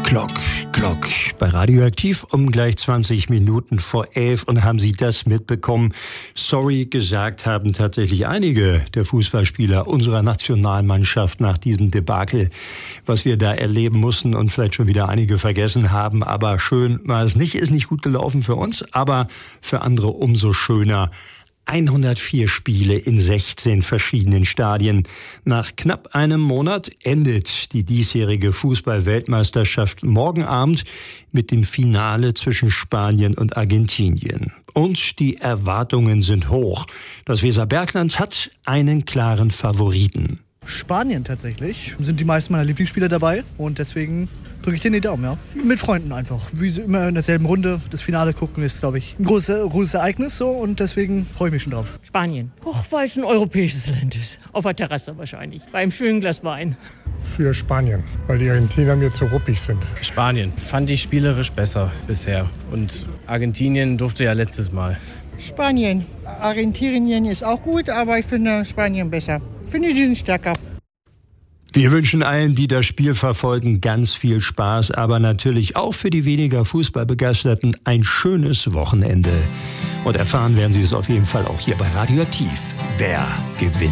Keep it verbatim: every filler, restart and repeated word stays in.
Glock, Glock. Bei Radioaktiv um gleich zwanzig Minuten vor elf. Und haben Sie das mitbekommen? Sorry gesagt haben tatsächlich einige der Fußballspieler unserer Nationalmannschaft nach diesem Debakel, was wir da erleben mussten und vielleicht schon wieder einige vergessen haben. Aber schön war es nicht, ist nicht gut gelaufen für uns, aber für andere umso schöner. hundertvier Spiele in sechzehn verschiedenen Stadien. Nach knapp einem Monat endet die diesjährige Fußball-Weltmeisterschaft morgen Abend mit dem Finale zwischen Spanien und Argentinien. Und die Erwartungen sind hoch. Das Weserbergland hat einen klaren Favoriten. Spanien tatsächlich. Sind die meisten meiner Lieblingsspieler dabei und deswegen drücke ich denen die Daumen, ja. Mit Freunden einfach. Wie sie immer in derselben Runde das Finale gucken, ist, glaube ich, ein großes, großes Ereignis so und deswegen freue ich mich schon drauf. Spanien. Och, weil es ein europäisches Land ist. Auf der Terrasse wahrscheinlich. Bei einem schönen Glas Wein. Für Spanien, weil die Argentinier mir zu ruppig sind. Spanien. Fand ich spielerisch besser bisher. Und Argentinien durfte ja letztes Mal. Spanien. Argentinien ist auch gut, aber ich finde Spanien besser. Ich finde, die sind stärker. Wir wünschen allen, die das Spiel verfolgen, ganz viel Spaß, aber natürlich auch für die weniger Fußballbegeisterten ein schönes Wochenende. Und erfahren werden Sie es auf jeden Fall auch hier bei Radioaktiv. Wer gewinnt?